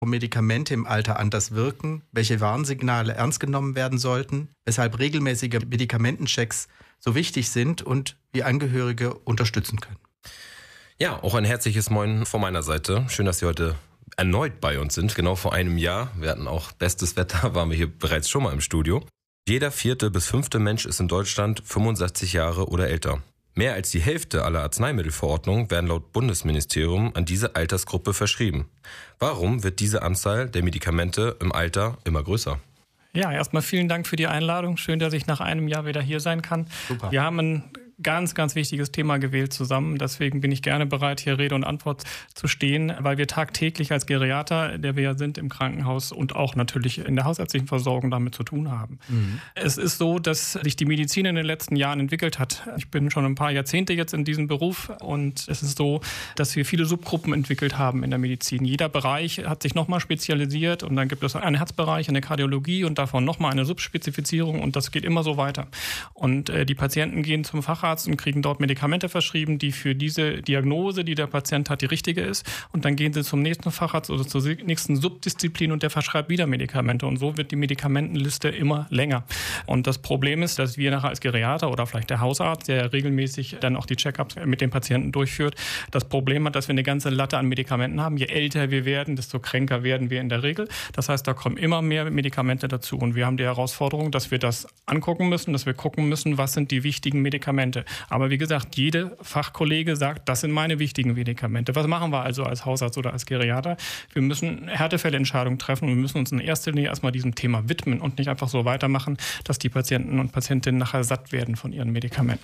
Medikamente im Alter anders wirken, welche Warnsignale ernst genommen werden sollten, weshalb regelmäßige Medikamentenchecks so wichtig sind und wie Angehörige unterstützen können. Ja, auch ein herzliches Moin von meiner Seite. Schön, dass Sie heute erneut bei uns sind. Genau vor einem Jahr. Wir hatten auch bestes Wetter, waren wir hier bereits schon mal im Studio. Jeder 4. bis 5. Mensch ist in Deutschland 65 Jahre oder älter. Mehr als die Hälfte aller Arzneimittelverordnungen werden laut Bundesministerium an diese Altersgruppe verschrieben. Warum wird diese Anzahl der Medikamente im Alter immer größer? Ja, erstmal vielen Dank für die Einladung. Schön, dass ich nach einem Jahr wieder hier sein kann. Super. Wir haben ein ganz, ganz wichtiges Thema gewählt zusammen. Deswegen bin ich gerne bereit, hier Rede und Antwort zu stehen, weil wir tagtäglich als Geriater, der wir ja sind im Krankenhaus und auch natürlich in der hausärztlichen Versorgung damit zu tun haben. Es ist so, dass sich die Medizin in den letzten Jahren entwickelt hat. Ich bin schon ein paar Jahrzehnte jetzt in diesem Beruf und es ist so, dass wir viele Subgruppen entwickelt haben in der Medizin. Jeder Bereich hat sich nochmal spezialisiert und dann gibt es einen Herzbereich, eine Kardiologie und davon nochmal eine Subspezifizierung und das geht immer so weiter. Und die Patienten gehen zum Facharzt und kriegen dort Medikamente verschrieben, die für diese Diagnose, die der Patient hat, die richtige ist. Und dann gehen sie zum nächsten Facharzt oder zur nächsten Subdisziplin und der verschreibt wieder Medikamente. Und so wird die Medikamentenliste immer länger. Und das Problem ist, dass wir nachher als Geriater oder vielleicht der Hausarzt, der regelmäßig dann auch die Check-ups mit den Patienten durchführt, das Problem hat, dass wir eine ganze Latte an Medikamenten haben. Je älter wir werden, desto kränker werden wir in der Regel. Das heißt, da kommen immer mehr Medikamente dazu. Und wir haben die Herausforderung, dass wir das angucken müssen, dass wir gucken müssen, was sind die wichtigen Medikamente. Aber wie gesagt, jede Fachkollege sagt, das sind meine wichtigen Medikamente. Was machen wir also als Hausarzt oder als Geriater? Wir müssen Härtefallentscheidungen treffen und wir müssen uns in erster Linie erstmal diesem Thema widmen und nicht einfach so weitermachen, dass die Patienten und Patientinnen nachher satt werden von ihren Medikamenten.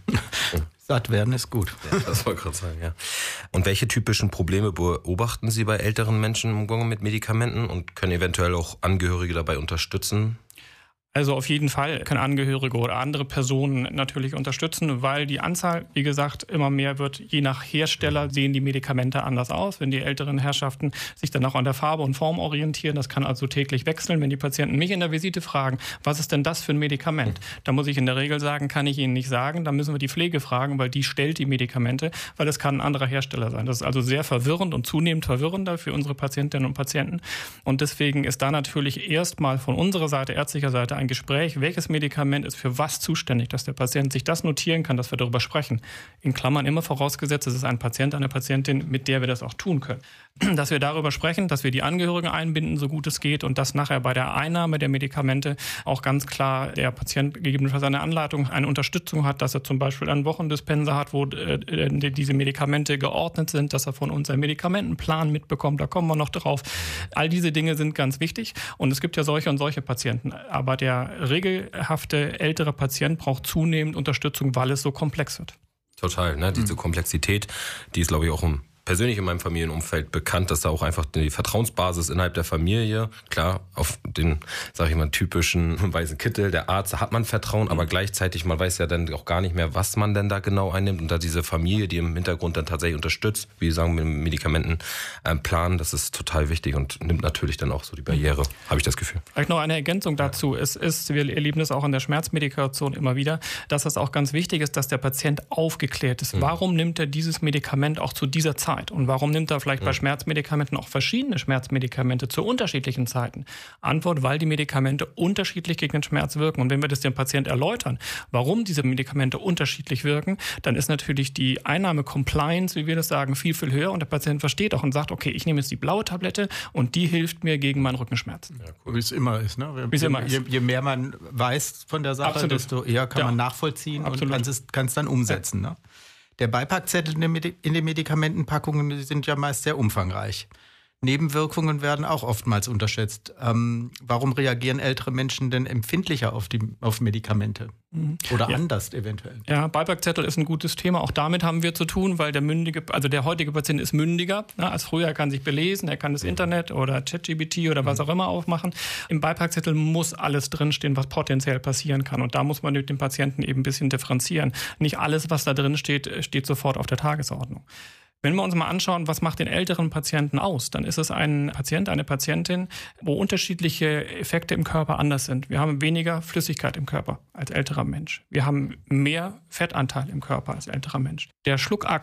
Satt werden ist gut. Ja, das wollte ich gerade sagen, ja. Und welche typischen Probleme beobachten Sie bei älteren Menschen im Umgang mit Medikamenten und können eventuell auch Angehörige dabei unterstützen? Also auf jeden Fall können Angehörige oder andere Personen natürlich unterstützen, weil die Anzahl, wie gesagt, immer mehr wird. Je nach Hersteller sehen die Medikamente anders aus. Wenn die älteren Herrschaften sich dann auch an der Farbe und Form orientieren, das kann also täglich wechseln. Wenn die Patienten mich in der Visite fragen, was ist denn das für ein Medikament? Da muss ich in der Regel sagen, kann ich Ihnen nicht sagen. Da müssen wir die Pflege fragen, weil die stellt die Medikamente, weil das kann ein anderer Hersteller sein. Das ist also sehr verwirrend und zunehmend verwirrender für unsere Patientinnen und Patienten. Und deswegen ist da natürlich erstmal von unserer Seite, ärztlicher Seite, ein Gespräch, welches Medikament ist für was zuständig, dass der Patient sich das notieren kann, dass wir darüber sprechen. In Klammern immer vorausgesetzt, es ist ein Patient, eine Patientin, mit der wir das auch tun können. Dass wir darüber sprechen, dass wir die Angehörigen einbinden, so gut es geht und dass nachher bei der Einnahme der Medikamente auch ganz klar der Patient gegebenenfalls eine Anleitung, eine Unterstützung hat, dass er zum Beispiel einen Wochendispenser hat, wo diese Medikamente geordnet sind, dass er von uns einen Medikamentenplan mitbekommt, da kommen wir noch drauf. All diese Dinge sind ganz wichtig und es gibt ja solche und solche Patienten, aber der regelhafte ältere Patient braucht zunehmend Unterstützung, weil es so komplex wird. Total, ne? Diese Komplexität, die ist, glaube ich, auch persönlich in meinem Familienumfeld bekannt, dass da auch einfach die Vertrauensbasis innerhalb der Familie, klar, auf den, sag ich mal, typischen weißen Kittel, der Arzt hat man Vertrauen, aber gleichzeitig, man weiß ja dann auch gar nicht mehr, was man denn da genau einnimmt und da diese Familie, die im Hintergrund dann tatsächlich unterstützt, wie sagen, mit dem Medikamentenplan, das ist total wichtig und nimmt natürlich dann auch so die Barriere, habe ich das Gefühl. Vielleicht noch eine Ergänzung dazu. Es ist, wir erleben das auch in der Schmerzmedikation immer wieder, dass es auch ganz wichtig ist, dass der Patient aufgeklärt ist. Warum nimmt er dieses Medikament auch zu dieser Zeit? Und warum nimmt er vielleicht bei Schmerzmedikamenten auch verschiedene Schmerzmedikamente zu unterschiedlichen Zeiten? Antwort, weil die Medikamente unterschiedlich gegen den Schmerz wirken. Und wenn wir das dem Patienten erläutern, warum diese Medikamente unterschiedlich wirken, dann ist natürlich die Einnahme-Compliance, wie wir das sagen, viel, viel höher. Und der Patient versteht auch und sagt, okay, ich nehme jetzt die blaue Tablette und die hilft mir gegen meinen Rückenschmerzen. Ja, cool. Wie es immer ist, ne? Je mehr man weiß von der Sache, Absolut. desto eher kann man nachvollziehen. Absolut. Und kann es dann umsetzen. Ne? Der Beipackzettel in den Medikamentenpackungen sind ja meist sehr umfangreich. Nebenwirkungen werden auch oftmals unterschätzt. Warum reagieren ältere Menschen denn empfindlicher auf Medikamente? Oder anders eventuell? Ja, Beipackzettel ist ein gutes Thema. Auch damit haben wir zu tun, weil der heutige Patient ist mündiger als früher. Er kann sich belesen, er kann das Internet oder ChatGPT oder was auch immer aufmachen. Im Beipackzettel muss alles drinstehen, was potenziell passieren kann. Und da muss man mit dem Patienten eben ein bisschen differenzieren. Nicht alles, was da drin steht, steht sofort auf der Tagesordnung. Wenn wir uns mal anschauen, was macht den älteren Patienten aus, dann ist es ein Patient, eine Patientin, wo unterschiedliche Effekte im Körper anders sind. Wir haben weniger Flüssigkeit im Körper als älterer Mensch. Wir haben mehr Fettanteil im Körper als älterer Mensch. Der Schluckakt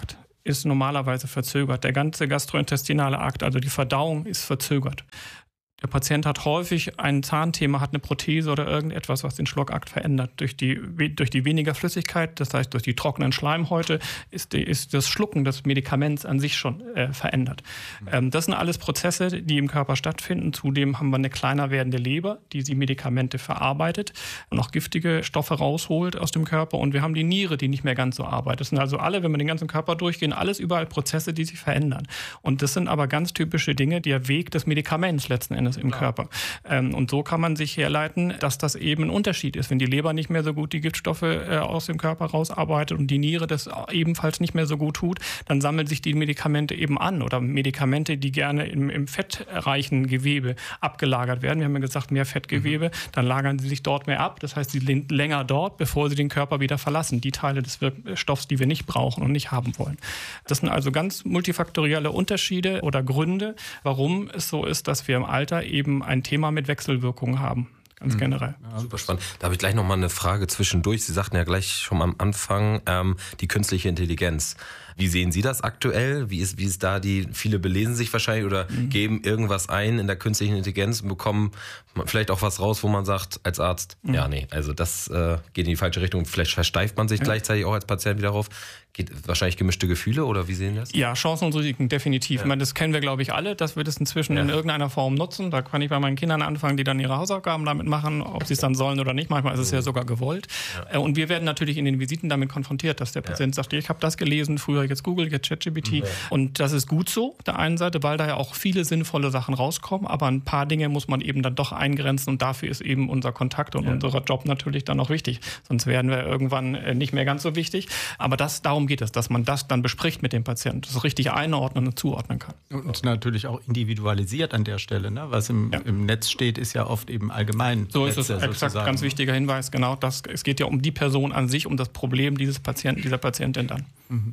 ist normalerweise verzögert. Der ganze gastrointestinale Akt, also die Verdauung, ist verzögert. Der Patient hat häufig ein Zahnthema, hat eine Prothese oder irgendetwas, was den Schluckakt verändert. Durch die weniger Flüssigkeit, das heißt durch die trockenen Schleimhäute, ist das Schlucken des Medikaments an sich schon verändert. Das sind alles Prozesse, die im Körper stattfinden. Zudem haben wir eine kleiner werdende Leber, die Medikamente verarbeitet und auch giftige Stoffe rausholt aus dem Körper. Und wir haben die Niere, die nicht mehr ganz so arbeitet. Das sind also alle, wenn wir den ganzen Körper durchgehen, alles überall Prozesse, die sich verändern. Und das sind aber ganz typische Dinge, der Weg des Medikaments letzten Endes im Körper. Und so kann man sich herleiten, dass das eben ein Unterschied ist. Wenn die Leber nicht mehr so gut die Giftstoffe aus dem Körper rausarbeitet und die Niere das ebenfalls nicht mehr so gut tut, dann sammeln sich die Medikamente eben an oder Medikamente, die gerne im fettreichen Gewebe abgelagert werden. Wir haben ja gesagt, mehr Fettgewebe, dann lagern sie sich dort mehr ab. Das heißt, sie sind länger dort, bevor sie den Körper wieder verlassen. Die Teile des Wirkstoffs, die wir nicht brauchen und nicht haben wollen. Das sind also ganz multifaktorielle Unterschiede oder Gründe, warum es so ist, dass wir im Alter eben ein Thema mit Wechselwirkungen haben, ganz generell. Ja, super spannend. Da habe ich gleich nochmal eine Frage zwischendurch. Sie sagten ja gleich schon am Anfang, die künstliche Intelligenz. Wie sehen Sie das aktuell? Wie ist da viele belesen sich wahrscheinlich oder geben irgendwas ein in der künstlichen Intelligenz und bekommen vielleicht auch was raus, wo man sagt als Arzt, ja, nee, also das geht in die falsche Richtung. Vielleicht versteift man sich gleichzeitig auch als Patient wieder drauf. Geht wahrscheinlich gemischte Gefühle oder wie sehen das? Ja, Chancen und Risiken, definitiv. Ja. Ich meine, das kennen wir, glaube ich, alle, dass wir das inzwischen in irgendeiner Form nutzen. Da kann ich bei meinen Kindern anfangen, die dann ihre Hausaufgaben damit machen, ob sie es dann sollen oder nicht. Manchmal ist es ja sogar gewollt. Ja. Und wir werden natürlich in den Visiten damit konfrontiert, dass der Patient sagt, ich habe das gelesen, früher jetzt Google, jetzt ChatGPT. Ja. Und das ist gut so, der einen Seite, weil da ja auch viele sinnvolle Sachen rauskommen. Aber ein paar Dinge muss man eben dann doch eingrenzen und dafür ist eben unser Kontakt und unser Job natürlich dann auch wichtig. Sonst werden wir irgendwann nicht mehr ganz so wichtig. Aber darum geht es, dass man das dann bespricht mit dem Patienten, das richtig einordnen und zuordnen kann. Und natürlich auch individualisiert an der Stelle. Ne? Was im Netz steht, ist ja oft eben allgemein. So ist es exakt, ganz wichtiger Hinweis. Genau, es geht ja um die Person an sich, um das Problem dieser Patientin dann.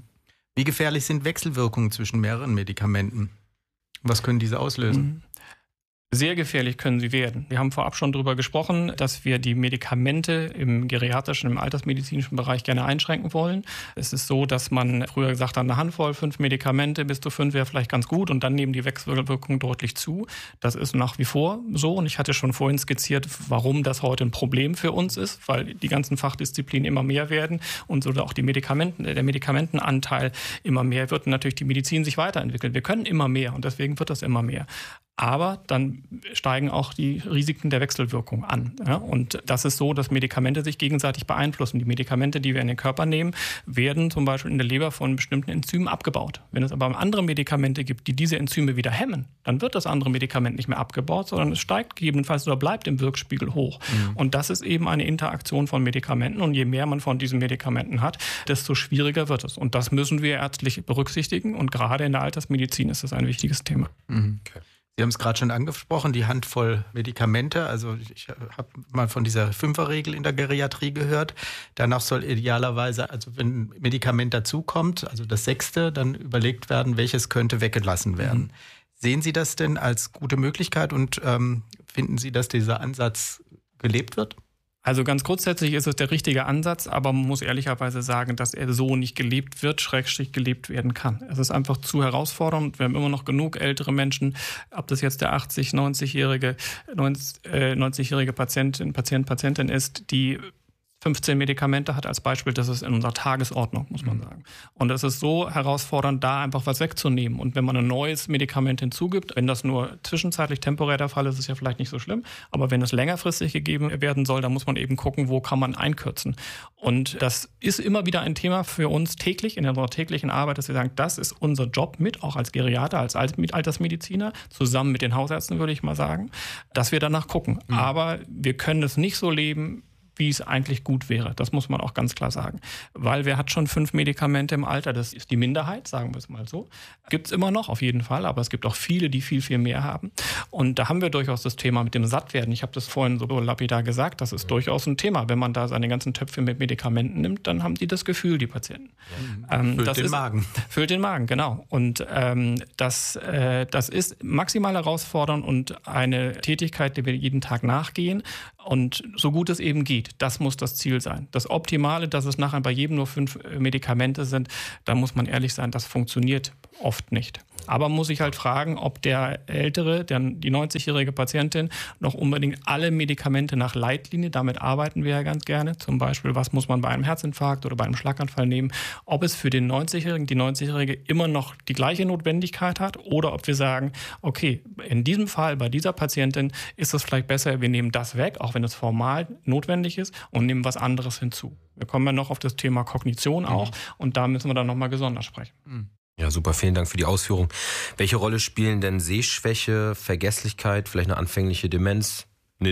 Wie gefährlich sind Wechselwirkungen zwischen mehreren Medikamenten? Was können diese auslösen? Sehr gefährlich können sie werden. Wir haben vorab schon darüber gesprochen, dass wir die Medikamente im geriatrischen, im altersmedizinischen Bereich gerne einschränken wollen. Es ist so, dass man früher gesagt hat, eine Handvoll, 5 Medikamente, bis zu 5 wäre vielleicht ganz gut und dann nehmen die Wechselwirkungen deutlich zu. Das ist nach wie vor so und ich hatte schon vorhin skizziert, warum das heute ein Problem für uns ist, weil die ganzen Fachdisziplinen immer mehr werden und so auch der Medikamentenanteil immer mehr wird und natürlich die Medizin sich weiterentwickelt. Wir können immer mehr und deswegen wird das immer mehr. Aber dann steigen auch die Risiken der Wechselwirkung an. Ja? Und das ist so, dass Medikamente sich gegenseitig beeinflussen. Die Medikamente, die wir in den Körper nehmen, werden zum Beispiel in der Leber von bestimmten Enzymen abgebaut. Wenn es aber andere Medikamente gibt, die diese Enzyme wieder hemmen, dann wird das andere Medikament nicht mehr abgebaut, sondern es steigt gegebenenfalls oder bleibt im Wirkspiegel hoch. Und das ist eben eine Interaktion von Medikamenten. Und je mehr man von diesen Medikamenten hat, desto schwieriger wird es. Und das müssen wir ärztlich berücksichtigen. Und gerade in der Altersmedizin ist das ein wichtiges Thema. Okay. Sie haben es gerade schon angesprochen, die Handvoll Medikamente. Also ich habe mal von dieser 5er-Regel in der Geriatrie gehört. Danach soll idealerweise, also wenn ein Medikament dazukommt, also das 6., dann überlegt werden, welches könnte weggelassen werden. Sehen Sie das denn als gute Möglichkeit und finden Sie, dass dieser Ansatz gelebt wird? Also ganz grundsätzlich ist es der richtige Ansatz, aber man muss ehrlicherweise sagen, dass er so nicht gelebt wird, / gelebt werden kann. Es ist einfach zu herausfordernd. Wir haben immer noch genug ältere Menschen, ob das jetzt der 80-, 90-jährige Patientin ist, die 15 Medikamente hat als Beispiel, das ist in unserer Tagesordnung, muss man sagen. Und es ist so herausfordernd, da einfach was wegzunehmen. Und wenn man ein neues Medikament hinzugibt, wenn das nur zwischenzeitlich temporär der Fall ist, ist es ja vielleicht nicht so schlimm. Aber wenn es längerfristig gegeben werden soll, dann muss man eben gucken, wo kann man einkürzen. Und das ist immer wieder ein Thema für uns täglich, in unserer täglichen Arbeit, dass wir sagen, das ist unser Job mit, auch als Geriater, als Altersmediziner, zusammen mit den Hausärzten, würde ich mal sagen, dass wir danach gucken. Aber wir können es nicht so leben, wie es eigentlich gut wäre. Das muss man auch ganz klar sagen. Weil wer hat schon 5 Medikamente im Alter? Das ist die Minderheit, sagen wir es mal so. Gibt es immer noch, auf jeden Fall, aber es gibt auch viele, die viel, viel mehr haben. Und da haben wir durchaus das Thema mit dem Sattwerden. Ich habe das vorhin so lapidar gesagt, das ist durchaus ein Thema. Wenn man da seine ganzen Töpfe mit Medikamenten nimmt, dann haben die das Gefühl, die Patienten. Füllt den Magen, genau. Und das ist maximal herausfordernd und eine Tätigkeit, der wir jeden Tag nachgehen. Und so gut es eben geht, das muss das Ziel sein. Das Optimale, dass es nachher bei jedem nur 5 Medikamente sind, da muss man ehrlich sein, das funktioniert oft nicht. Aber muss ich halt fragen, ob der Ältere, die 90-jährige Patientin, noch unbedingt alle Medikamente nach Leitlinie, damit arbeiten wir ja ganz gerne. Zum Beispiel, was muss man bei einem Herzinfarkt oder bei einem Schlaganfall nehmen, ob es für den 90-Jährigen, die 90-Jährige immer noch die gleiche Notwendigkeit hat oder ob wir sagen, okay, in diesem Fall, bei dieser Patientin ist es vielleicht besser, wir nehmen das weg, auch wenn es formal notwendig ist, und nehmen was anderes hinzu. Wir kommen ja noch auf das Thema Kognition auch und da müssen wir dann nochmal gesondert sprechen. Ja, super. Vielen Dank für die Ausführung. Welche Rolle spielen denn Sehschwäche, Vergesslichkeit, vielleicht eine anfängliche Demenz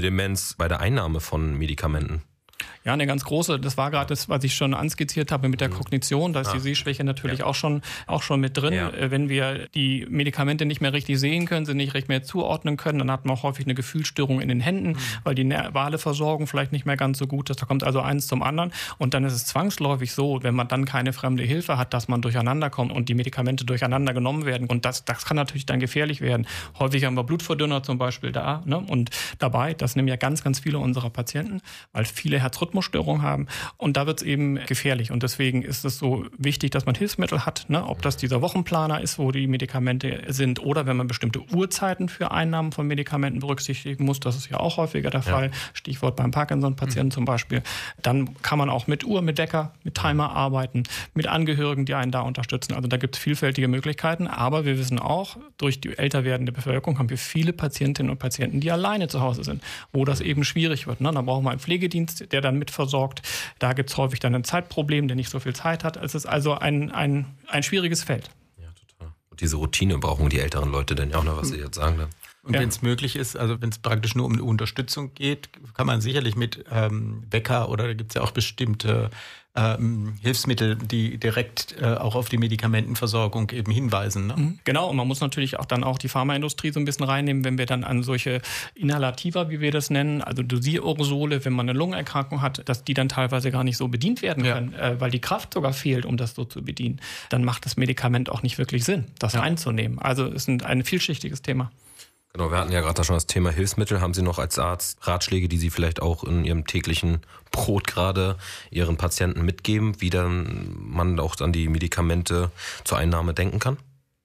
bei der Einnahme von Medikamenten? Ja, eine ganz große, das war gerade das, was ich schon anskizziert habe mit der Kognition, da ist die Sehschwäche natürlich auch schon mit drin. Ja. Wenn wir die Medikamente nicht mehr richtig sehen können, sie nicht richtig mehr zuordnen können, dann hat man auch häufig eine Gefühlsstörung in den Händen, weil die nervale Versorgung vielleicht nicht mehr ganz so gut ist. Da kommt also eins zum anderen und dann ist es zwangsläufig so, wenn man dann keine fremde Hilfe hat, dass man durcheinander kommt und die Medikamente durcheinander genommen werden und das kann natürlich dann gefährlich werden. Häufig haben wir Blutverdünner zum Beispiel da, ne? Und dabei, das nehmen ja ganz, ganz viele unserer Patienten, weil viele Herzrhythmusstörungen haben und da wird es eben gefährlich und deswegen ist es so wichtig, dass man Hilfsmittel hat, ne? Ob das dieser Wochenplaner ist, wo die Medikamente sind oder wenn man bestimmte Uhrzeiten für Einnahmen von Medikamenten berücksichtigen muss, das ist ja auch häufiger der Fall, Stichwort beim Parkinson-Patienten zum Beispiel, dann kann man auch mit Uhr, mit Wecker, mit Timer arbeiten, mit Angehörigen, die einen da unterstützen, also da gibt es vielfältige Möglichkeiten, aber wir wissen auch, durch die älter werdende Bevölkerung haben wir viele Patientinnen und Patienten, die alleine zu Hause sind, wo das eben schwierig wird, ne? Da brauchen wir einen Pflegedienst, der dann mitversorgt. Da gibt es häufig dann ein Zeitproblem, der nicht so viel Zeit hat. Es ist also ein schwieriges Feld. Ja, total. Und diese Routine brauchen die älteren Leute dann ja auch noch, was Sie jetzt sagen. Dann. Und wenn es möglich ist, also wenn es praktisch nur um eine Unterstützung geht, kann man sicherlich mit Wecker oder da gibt es ja auch bestimmte Hilfsmittel, die direkt auch auf die Medikamentenversorgung eben hinweisen. Ne? Genau, und man muss natürlich auch dann auch die Pharmaindustrie so ein bisschen reinnehmen, wenn wir dann an solche Inhalativa, wie wir das nennen, also Dosierorosole, wenn man eine Lungenerkrankung hat, dass die dann teilweise gar nicht so bedient werden können, weil die Kraft sogar fehlt, um das so zu bedienen. Dann macht das Medikament auch nicht wirklich Sinn, das einzunehmen. Also es ist ein vielschichtiges Thema. Genau, wir hatten ja gerade schon das Thema Hilfsmittel. Haben Sie noch als Arzt Ratschläge, die Sie vielleicht auch in Ihrem täglichen Brot gerade Ihren Patienten mitgeben, wie dann man auch an die Medikamente zur Einnahme denken kann?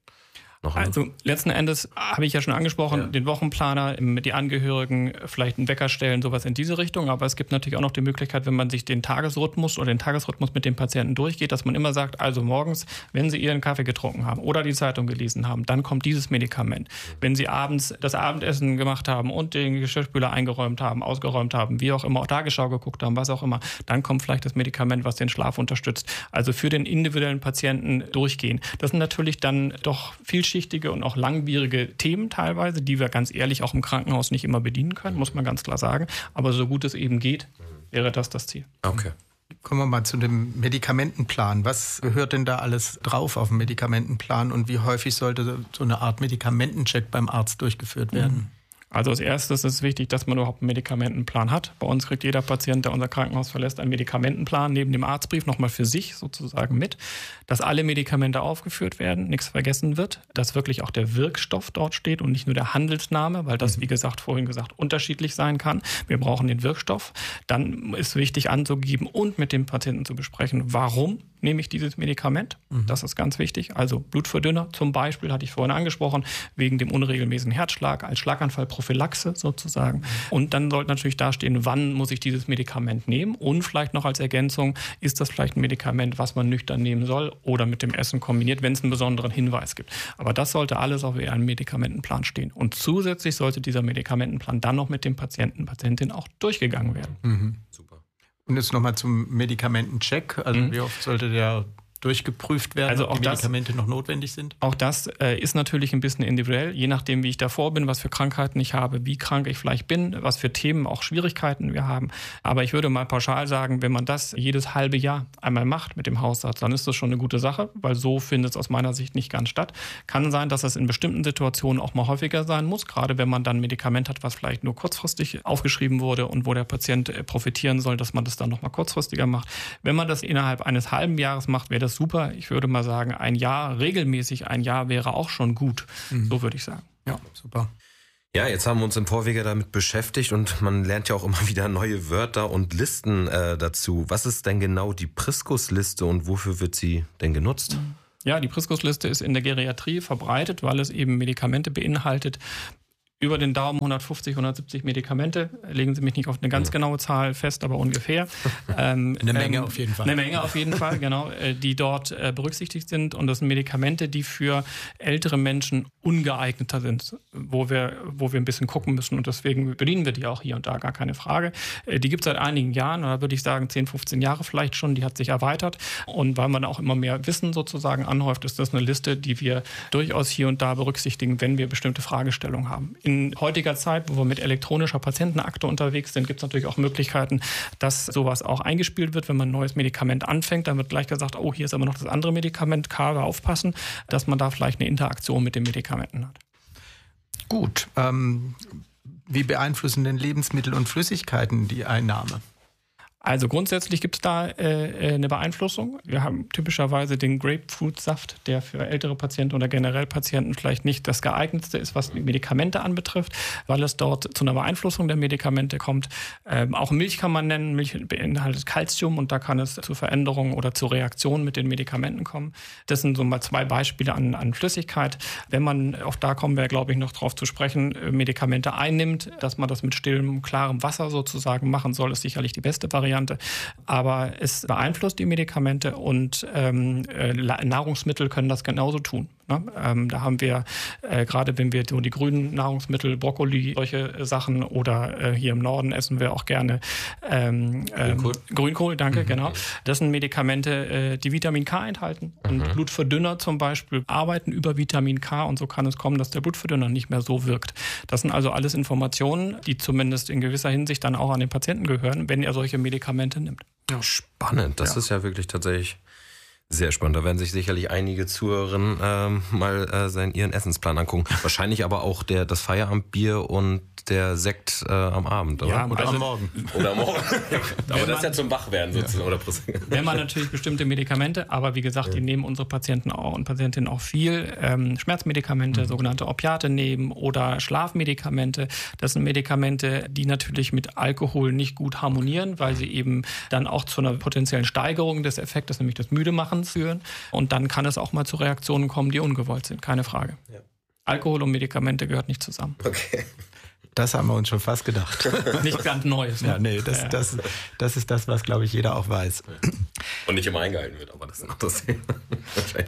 Also letzten Endes habe ich ja schon angesprochen, den Wochenplaner, die Angehörigen, vielleicht einen Wecker stellen, sowas in diese Richtung. Aber es gibt natürlich auch noch die Möglichkeit, wenn man sich den Tagesrhythmus mit dem Patienten durchgeht, dass man immer sagt, also morgens, wenn Sie Ihren Kaffee getrunken haben oder die Zeitung gelesen haben, dann kommt dieses Medikament. Wenn Sie abends das Abendessen gemacht haben und den Geschirrspüler eingeräumt haben, ausgeräumt haben, wie auch immer, auch Tagesschau geguckt haben, was auch immer, dann kommt vielleicht das Medikament, was den Schlaf unterstützt. Also für den individuellen Patienten durchgehen. Das sind natürlich dann doch vielschichtige und auch langwierige Themen teilweise, die wir ganz ehrlich auch im Krankenhaus nicht immer bedienen können, muss man ganz klar sagen. Aber so gut es eben geht, wäre das Ziel. Okay. Kommen wir mal zu dem Medikamentenplan. Was gehört denn da alles drauf auf dem Medikamentenplan und wie häufig sollte so eine Art Medikamentencheck beim Arzt durchgeführt werden? Also als erstes ist es wichtig, dass man überhaupt einen Medikamentenplan hat. Bei uns kriegt jeder Patient, der unser Krankenhaus verlässt, einen Medikamentenplan neben dem Arztbrief nochmal für sich sozusagen mit, dass alle Medikamente aufgeführt werden, nichts vergessen wird, dass wirklich auch der Wirkstoff dort steht und nicht nur der Handelsname, weil das, wie gesagt, vorhin gesagt, unterschiedlich sein kann. Wir brauchen den Wirkstoff. Dann ist wichtig anzugeben und mit dem Patienten zu besprechen, warum nehme ich dieses Medikament. Das ist ganz wichtig. Also Blutverdünner zum Beispiel, hatte ich vorhin angesprochen, wegen dem unregelmäßigen Herzschlag, als Schlaganfallprophylaxe sozusagen. Und dann sollte natürlich dastehen, wann muss ich dieses Medikament nehmen und vielleicht noch als Ergänzung, ist das vielleicht ein Medikament, was man nüchtern nehmen soll oder mit dem Essen kombiniert, wenn es einen besonderen Hinweis gibt. Aber das sollte alles auf einem Medikamentenplan stehen. Und zusätzlich sollte dieser Medikamentenplan dann noch mit dem Patientin auch durchgegangen werden. Super. Und jetzt nochmal zum Medikamentencheck. Also wie oft sollte der durchgeprüft werden, ob die Medikamente noch notwendig sind? Auch das ist natürlich ein bisschen individuell, je nachdem, wie ich davor bin, was für Krankheiten ich habe, wie krank ich vielleicht bin, was für Themen, auch Schwierigkeiten wir haben. Aber ich würde mal pauschal sagen, wenn man das jedes halbe Jahr einmal macht mit dem Hausarzt, dann ist das schon eine gute Sache, weil so findet es aus meiner Sicht nicht ganz statt. Kann sein, dass das in bestimmten Situationen auch mal häufiger sein muss, gerade wenn man dann ein Medikament hat, was vielleicht nur kurzfristig aufgeschrieben wurde und wo der Patient profitieren soll, dass man das dann nochmal kurzfristiger macht. Wenn man das innerhalb eines halben Jahres macht, wäre das super. Ich würde mal sagen, regelmäßig ein Jahr wäre auch schon gut. So würde ich sagen. Ja, super. Ja, jetzt haben wir uns im Vorwege damit beschäftigt und man lernt ja auch immer wieder neue Wörter und Listen dazu. Was ist denn genau die Priskus-Liste und wofür wird sie denn genutzt? Ja, die Priskus-Liste ist in der Geriatrie verbreitet, weil es eben Medikamente beinhaltet. Über den Daumen 150, 170 Medikamente. Legen Sie mich nicht auf eine ganz genaue Zahl fest, aber ungefähr. Eine Menge auf jeden Fall. Eine Menge auf jeden Fall, genau, die dort berücksichtigt sind. Und das sind Medikamente, die für ältere Menschen ungeeigneter sind, wo wir ein bisschen gucken müssen. Und deswegen bedienen wir die auch hier und da, gar keine Frage. Die gibt es seit einigen Jahren, oder würde ich sagen 10, 15 Jahre vielleicht schon. Die hat sich erweitert. Und weil man auch immer mehr Wissen sozusagen anhäuft, ist das eine Liste, die wir durchaus hier und da berücksichtigen, wenn wir bestimmte Fragestellungen haben. In heutiger Zeit, wo wir mit elektronischer Patientenakte unterwegs sind, gibt es natürlich auch Möglichkeiten, dass sowas auch eingespielt wird, wenn man ein neues Medikament anfängt. Dann wird gleich gesagt, oh, hier ist aber noch das andere Medikament, Kare, aufpassen, dass man da vielleicht eine Interaktion mit den Medikamenten hat. Gut. Wie beeinflussen denn Lebensmittel und Flüssigkeiten die Einnahme? Also grundsätzlich gibt es da eine Beeinflussung. Wir haben typischerweise den Grapefruitsaft, der für ältere Patienten oder generell Patienten vielleicht nicht das geeignetste ist, was die Medikamente anbetrifft, weil es dort zu einer Beeinflussung der Medikamente kommt. Auch Milch kann man nennen. Milch beinhaltet Calcium und da kann es zu Veränderungen oder zu Reaktionen mit den Medikamenten kommen. Das sind so mal 2 Beispiele an Flüssigkeit. Wenn man, auch da kommen wir, glaube ich, noch drauf zu sprechen, Medikamente einnimmt, dass man das mit stillem, klarem Wasser sozusagen machen soll, ist sicherlich die beste Variante. Aber es beeinflusst die Medikamente und Nahrungsmittel können das genauso tun. Ne? Da haben wir, gerade wenn wir so die grünen Nahrungsmittel, Brokkoli, solche Sachen oder hier im Norden essen wir auch gerne Grünkohl, danke, genau. Das sind Medikamente, die Vitamin K enthalten. Und Blutverdünner zum Beispiel arbeiten über Vitamin K und so kann es kommen, dass der Blutverdünner nicht mehr so wirkt. Das sind also alles Informationen, die zumindest in gewisser Hinsicht dann auch an den Patienten gehören, wenn er solche Medikamente nimmt. Ja, spannend. Das ist ja wirklich tatsächlich sehr spannend. Da werden sich sicherlich einige Zuhörerinnen mal ihren Essensplan angucken. Wahrscheinlich aber auch das Feierabendbier und der Sekt am Abend, oder? Ja, oder am Morgen. Oder am Morgen. Aber das ist ja zum Wachwerden sozusagen. Oder wenn man natürlich bestimmte Medikamente, aber wie gesagt, die nehmen unsere Patienten und Patientinnen auch viel. Schmerzmedikamente, sogenannte Opiate nehmen oder Schlafmedikamente. Das sind Medikamente, die natürlich mit Alkohol nicht gut harmonieren, weil sie eben dann auch zu einer potenziellen Steigerung des Effektes, nämlich des Müdemachens, führen. Und dann kann es auch mal zu Reaktionen kommen, die ungewollt sind, keine Frage. Ja. Alkohol und Medikamente gehört nicht zusammen. Okay. Das haben wir uns schon fast gedacht. Nicht ganz Neues. Ne? Ja, nee, das ist das, was, glaube ich, jeder auch weiß. Und nicht immer eingehalten wird, aber das ist noch das Thema. Wahrscheinlich.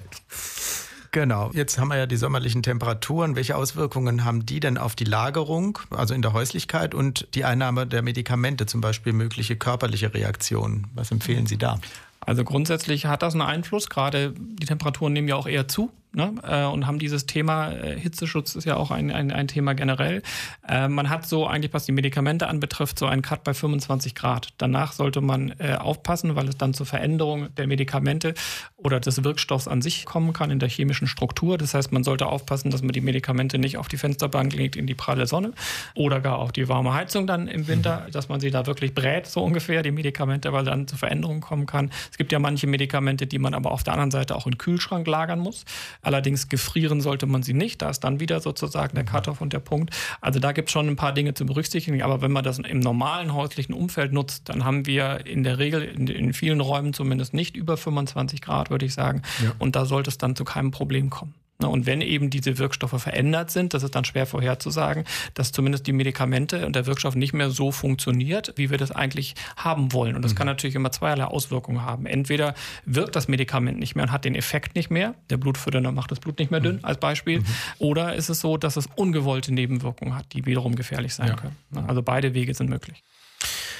Genau. Jetzt haben wir ja die sommerlichen Temperaturen. Welche Auswirkungen haben die denn auf die Lagerung, also in der Häuslichkeit und die Einnahme der Medikamente, zum Beispiel mögliche körperliche Reaktionen? Was empfehlen Sie da? Also grundsätzlich hat das einen Einfluss. Gerade die Temperaturen nehmen ja auch eher zu. Ne? Und haben dieses Thema, Hitzeschutz ist ja auch ein Thema generell. Man hat so eigentlich, was die Medikamente anbetrifft, so einen Cut bei 25 Grad. Danach sollte man aufpassen, weil es dann zur Veränderung der Medikamente oder des Wirkstoffs an sich kommen kann in der chemischen Struktur. Das heißt, man sollte aufpassen, dass man die Medikamente nicht auf die Fensterbank legt in die pralle Sonne oder gar auf die warme Heizung dann im Winter, dass man sie da wirklich brät, so ungefähr, die Medikamente, weil dann zu Veränderungen kommen kann. Es gibt ja manche Medikamente, die man aber auf der anderen Seite auch in den Kühlschrank lagern muss. Allerdings gefrieren sollte man sie nicht. Da ist dann wieder sozusagen der Cut-off und der Punkt. Also da gibt es schon ein paar Dinge zu berücksichtigen. Aber wenn man das im normalen häuslichen Umfeld nutzt, dann haben wir in der Regel in vielen Räumen zumindest nicht über 25 Grad, würde ich sagen. Ja. Und da sollte es dann zu keinem Problem kommen. Und wenn eben diese Wirkstoffe verändert sind, das ist dann schwer vorherzusagen, dass zumindest die Medikamente und der Wirkstoff nicht mehr so funktioniert, wie wir das eigentlich haben wollen. Und das kann natürlich immer zweierlei Auswirkungen haben. Entweder wirkt das Medikament nicht mehr und hat den Effekt nicht mehr, der Blutverdünner macht das Blut nicht mehr dünn als Beispiel, oder ist es so, dass es ungewollte Nebenwirkungen hat, die wiederum gefährlich sein können. Also beide Wege sind möglich.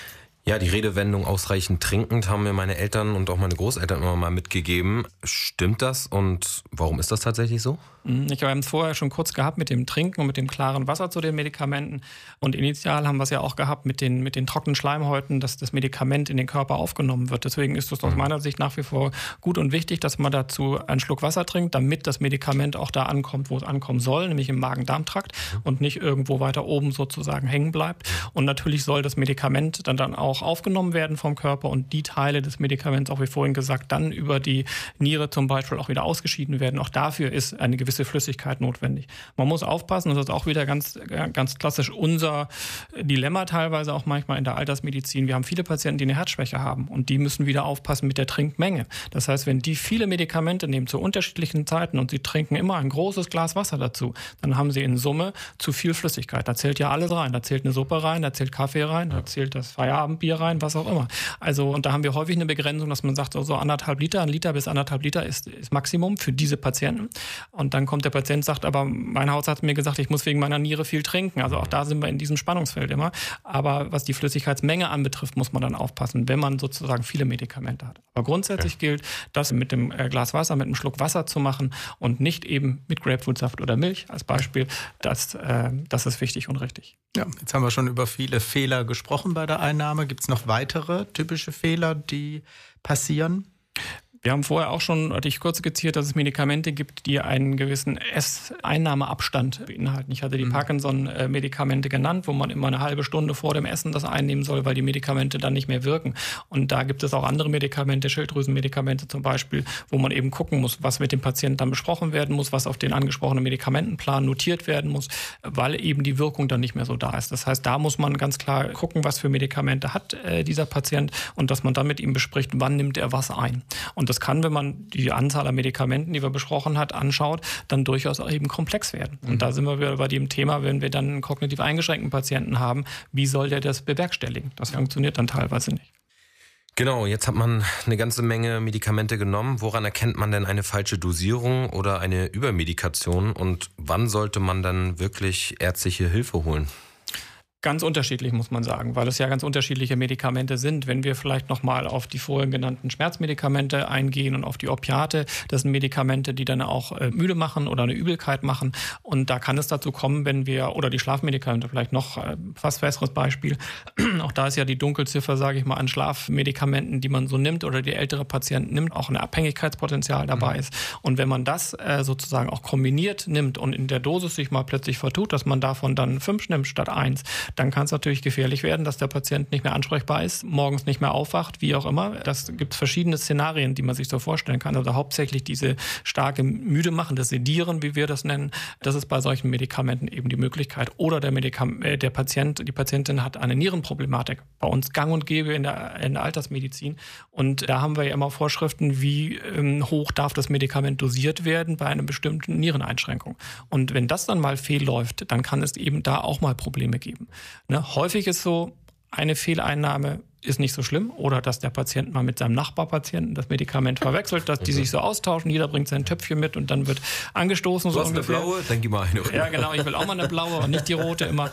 Ja, die Redewendung ausreichend trinkend haben mir meine Eltern und auch meine Großeltern immer mal mitgegeben. Stimmt das und warum ist das tatsächlich so? Ich habe es vorher schon kurz gehabt mit dem Trinken und mit dem klaren Wasser zu den Medikamenten. Und initial haben wir es ja auch gehabt mit den trockenen Schleimhäuten, dass das Medikament in den Körper aufgenommen wird. Deswegen ist es aus meiner Sicht nach wie vor gut und wichtig, dass man dazu einen Schluck Wasser trinkt, damit das Medikament auch da ankommt, wo es ankommen soll, nämlich im Magen-Darm-Trakt und nicht irgendwo weiter oben sozusagen hängen bleibt. Und natürlich soll das Medikament dann auch aufgenommen werden vom Körper und die Teile des Medikaments, auch wie vorhin gesagt, dann über die Niere zum Beispiel auch wieder ausgeschieden werden. Auch dafür ist eine gewisse Flüssigkeit notwendig. Man muss aufpassen, das ist auch wieder ganz klassisch unser Dilemma teilweise auch manchmal in der Altersmedizin. Wir haben viele Patienten, die eine Herzschwäche haben und die müssen wieder aufpassen mit der Trinkmenge. Das heißt, wenn die viele Medikamente nehmen zu unterschiedlichen Zeiten und sie trinken immer ein großes Glas Wasser dazu, dann haben sie in Summe zu viel Flüssigkeit. Da zählt ja alles rein. Da zählt eine Suppe rein, da zählt Kaffee rein, da zählt das Feierabendbier rein, was auch immer. Also, und da haben wir häufig eine Begrenzung, dass man sagt, so 1,5 Liter, 1 Liter bis 1,5 Liter ist Maximum für diese Patienten. Und dann kommt der Patient, sagt, aber mein Hausarzt hat mir gesagt, ich muss wegen meiner Niere viel trinken. Also auch da sind wir in diesem Spannungsfeld immer. Aber was die Flüssigkeitsmenge anbetrifft, muss man dann aufpassen, wenn man sozusagen viele Medikamente hat. Aber grundsätzlich gilt, das mit dem Glas Wasser, mit einem Schluck Wasser zu machen und nicht eben mit Grapefruitsaft oder Milch als Beispiel, das ist wichtig und richtig. Ja, jetzt haben wir schon über viele Fehler gesprochen bei der Einnahme. Gibt es noch weitere typische Fehler, die passieren? Wir haben vorher auch schon, hatte ich kurz skizziert, dass es Medikamente gibt, die einen gewissen Einnahmeabstand beinhalten. Ich hatte die Parkinson-Medikamente genannt, wo man immer eine halbe Stunde vor dem Essen das einnehmen soll, weil die Medikamente dann nicht mehr wirken. Und da gibt es auch andere Medikamente, Schilddrüsenmedikamente zum Beispiel, wo man eben gucken muss, was mit dem Patienten dann besprochen werden muss, was auf den angesprochenen Medikamentenplan notiert werden muss, weil eben die Wirkung dann nicht mehr so da ist. Das heißt, da muss man ganz klar gucken, was für Medikamente hat dieser Patient und dass man dann mit ihm bespricht, wann nimmt er was ein. Und das kann, wenn man die Anzahl an Medikamenten, die wir besprochen hat, anschaut, dann durchaus auch eben komplex werden. Und da sind wir wieder bei dem Thema, wenn wir dann einen kognitiv eingeschränkten Patienten haben, wie soll der das bewerkstelligen? Das funktioniert dann teilweise nicht. Genau, jetzt hat man eine ganze Menge Medikamente genommen. Woran erkennt man denn eine falsche Dosierung oder eine Übermedikation? Und wann sollte man dann wirklich ärztliche Hilfe holen? Ganz unterschiedlich, muss man sagen, weil es ja ganz unterschiedliche Medikamente sind. Wenn wir vielleicht nochmal auf die vorhin genannten Schmerzmedikamente eingehen und auf die Opiate, das sind Medikamente, die dann auch müde machen oder eine Übelkeit machen. Und da kann es dazu kommen, wenn wir, oder die Schlafmedikamente, vielleicht noch fast besseres Beispiel, auch da ist ja die Dunkelziffer, sage ich mal, an Schlafmedikamenten, die man so nimmt oder die ältere Patient nimmt, auch ein Abhängigkeitspotenzial dabei ist. Und wenn man das sozusagen auch kombiniert nimmt und in der Dosis sich mal plötzlich vertut, dass man davon dann 5 nimmt statt 1, dann kann es natürlich gefährlich werden, dass der Patient nicht mehr ansprechbar ist, morgens nicht mehr aufwacht, wie auch immer. Das gibt es verschiedene Szenarien, die man sich so vorstellen kann. Also hauptsächlich diese starke müde machen, das Sedieren, wie wir das nennen, das ist bei solchen Medikamenten eben die Möglichkeit. Oder der Patient, die Patientin hat eine Nierenproblematik. Bei uns gang und gäbe in der Altersmedizin. Und da haben wir ja immer Vorschriften, wie hoch darf das Medikament dosiert werden bei einer bestimmten Niereneinschränkung. Und wenn das dann mal fehlläuft, dann kann es eben da auch mal Probleme geben. Häufig ist so, eine Fehleinnahme ist nicht so schlimm oder dass der Patient mal mit seinem Nachbarpatienten das Medikament verwechselt, dass die sich so austauschen, jeder bringt sein Töpfchen mit und dann wird angestoßen. Du hast eine blaue, dann gib mal eine. Ja genau, ich will auch mal eine blaue und nicht die rote immer.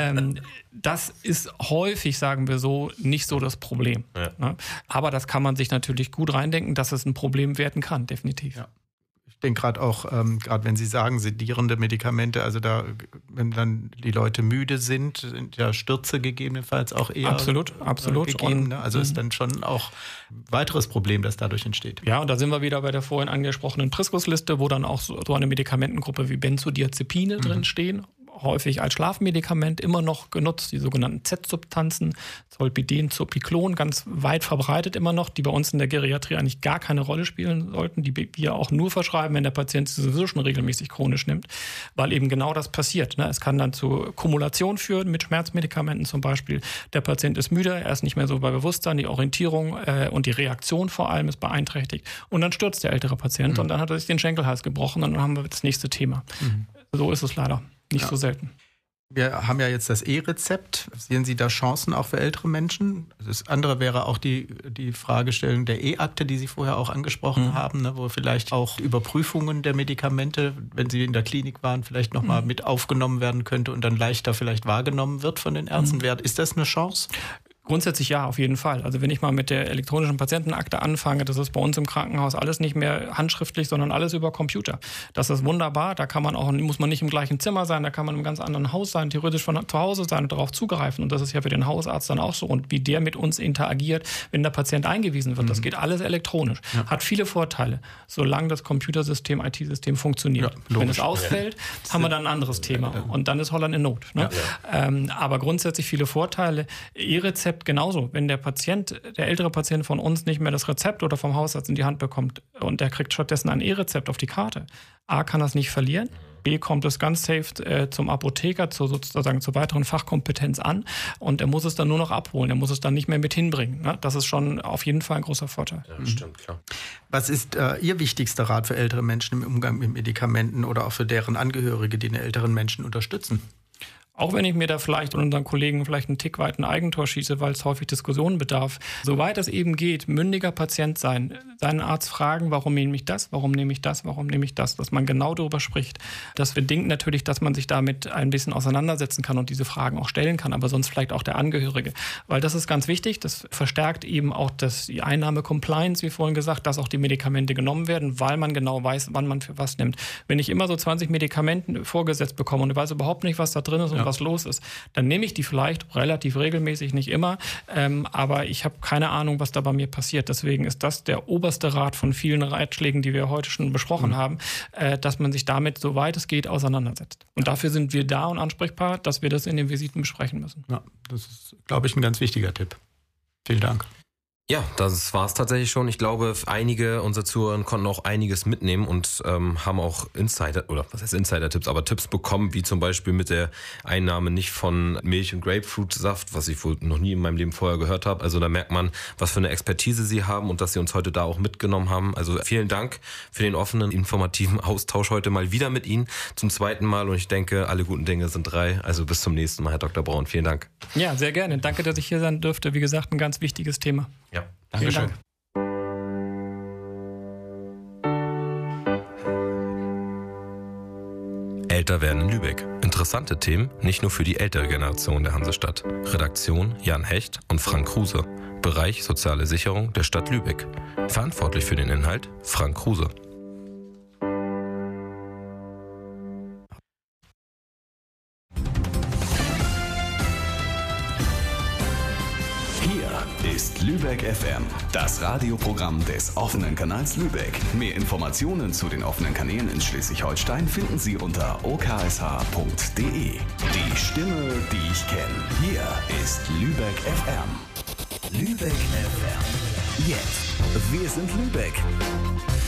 Das ist häufig, sagen wir so, nicht so das Problem. Ja. Aber das kann man sich natürlich gut reindenken, dass es ein Problem werden kann, definitiv. Ja. Ich denke gerade auch, gerade wenn Sie sagen, sedierende Medikamente, also da, wenn dann die Leute müde sind ja Stürze gegebenenfalls auch eher absolut gegeben. Ne? Also ist dann schon auch ein weiteres Problem, das dadurch entsteht. Ja, und da sind wir wieder bei der vorhin angesprochenen Priskusliste, wo dann auch so eine Medikamentengruppe wie Benzodiazepine drin stehen. Häufig als Schlafmedikament immer noch genutzt, die sogenannten Z-Substanzen, Zolpidem, Zopiclon, ganz weit verbreitet immer noch, die bei uns in der Geriatrie eigentlich gar keine Rolle spielen sollten, die wir auch nur verschreiben, wenn der Patient sie sowieso schon regelmäßig chronisch nimmt, weil eben genau das passiert. Es kann dann zu Kumulation führen mit Schmerzmedikamenten zum Beispiel. Der Patient ist müde, er ist nicht mehr so bei Bewusstsein, die Orientierung und die Reaktion vor allem ist beeinträchtigt und dann stürzt der ältere Patient und dann hat er sich den Schenkelhals gebrochen und dann haben wir das nächste Thema. So ist es leider. Nicht so selten. Wir haben ja jetzt das E-Rezept. Sehen Sie da Chancen auch für ältere Menschen? Das andere wäre auch die Fragestellung der E-Akte, die Sie vorher auch angesprochen haben, wo vielleicht auch Überprüfungen der Medikamente, wenn sie in der Klinik waren, vielleicht nochmal mit aufgenommen werden könnte und dann leichter vielleicht wahrgenommen wird von den Ärzten. Ist das eine Chance? Grundsätzlich ja, auf jeden Fall. Also wenn ich mal mit der elektronischen Patientenakte anfange, das ist bei uns im Krankenhaus alles nicht mehr handschriftlich, sondern alles über Computer. Das ist wunderbar, da muss man nicht im gleichen Zimmer sein, da kann man im ganz anderen Haus sein, theoretisch von zu Hause sein und darauf zugreifen. Und das ist ja für den Hausarzt dann auch so. Und wie der mit uns interagiert, wenn der Patient eingewiesen wird, das geht alles elektronisch. Ja. Hat viele Vorteile, solange das Computersystem, IT-System funktioniert. Ja, wenn es ausfällt, haben wir dann ein anderes Thema. Und dann ist Holland in Not. Ne? Ja. Aber grundsätzlich viele Vorteile. E-Rezept genauso. Wenn der ältere Patient von uns nicht mehr das Rezept oder vom Hausarzt in die Hand bekommt und der kriegt stattdessen ein E-Rezept auf die Karte, A, kann er es nicht verlieren, B, kommt es ganz safe zum Apotheker, zur weiteren Fachkompetenz an und er muss es dann nur noch abholen, er muss es dann nicht mehr mit hinbringen. Ne? Das ist schon auf jeden Fall ein großer Vorteil. Ja, stimmt, klar. Was ist Ihr wichtigster Rat für ältere Menschen im Umgang mit Medikamenten oder auch für deren Angehörige, die den älteren Menschen unterstützen? Auch wenn ich mir da vielleicht und unseren Kollegen vielleicht einen Tick weit ein Eigentor schieße, weil es häufig Diskussionen bedarf. Soweit es eben geht, mündiger Patient sein, seinen Arzt fragen, warum nehme ich das, warum nehme ich das, warum nehme ich das, dass man genau darüber spricht. Das bedingt natürlich, dass man sich damit ein bisschen auseinandersetzen kann und diese Fragen auch stellen kann, aber sonst vielleicht auch der Angehörige. Weil das ist ganz wichtig, das verstärkt eben auch die Einnahme-Compliance, wie vorhin gesagt, dass auch die Medikamente genommen werden, weil man genau weiß, wann man für was nimmt. Wenn ich immer so 20 Medikamente vorgesetzt bekomme und ich weiß überhaupt nicht, was da drin ist und was los ist, dann nehme ich die vielleicht relativ regelmäßig, nicht immer, aber ich habe keine Ahnung, was da bei mir passiert. Deswegen ist das der oberste Rat von vielen Ratschlägen, die wir heute schon besprochen haben, dass man sich damit, soweit es geht, auseinandersetzt. Und dafür sind wir da und ansprechbar, dass wir das in den Visiten besprechen müssen. Ja, das ist, glaube ich, ein ganz wichtiger Tipp. Vielen Dank. Ja, das war es tatsächlich schon. Ich glaube, einige unserer Zuhörer konnten auch einiges mitnehmen und haben auch Insider-Tipps, aber Tipps bekommen, wie zum Beispiel mit der Einnahme nicht von Milch- und Grapefruitsaft, was ich wohl noch nie in meinem Leben vorher gehört habe. Also da merkt man, was für eine Expertise sie haben und dass sie uns heute da auch mitgenommen haben. Also vielen Dank für den offenen, informativen Austausch heute mal wieder mit Ihnen zum zweiten Mal und ich denke, alle guten Dinge sind 3. Also bis zum nächsten Mal, Herr Dr. Braun. Vielen Dank. Ja, sehr gerne. Danke, dass ich hier sein durfte. Wie gesagt, ein ganz wichtiges Thema. Ja, Dankeschön. Älter werden in Lübeck. Interessante Themen, nicht nur für die ältere Generation der Hansestadt. Redaktion Jan Hecht und Frank Kruse. Bereich Soziale Sicherung der Stadt Lübeck. Verantwortlich für den Inhalt Frank Kruse. Ist Lübeck FM, das Radioprogramm des offenen Kanals Lübeck. Mehr Informationen zu den offenen Kanälen in Schleswig-Holstein finden Sie unter oksh.de. Die Stimme, die ich kenne. Hier ist Lübeck FM. Lübeck FM. Jetzt. Wir sind Lübeck.